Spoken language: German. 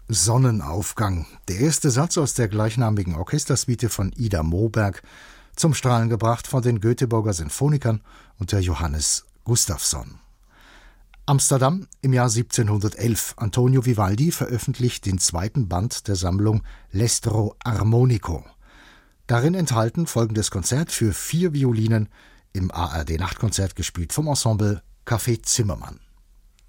Sonnenaufgang, der erste Satz aus der gleichnamigen Orchestersuite von Ida Moberg, zum Strahlen gebracht von den Göteborger Sinfonikern unter Johannes Gustafsson. Amsterdam im Jahr 1711. Antonio Vivaldi veröffentlicht den zweiten Band der Sammlung L'Estro Armonico. Darin enthalten folgendes Konzert für 4 Violinen im ARD-Nachtkonzert, gespielt vom Ensemble Café Zimmermann.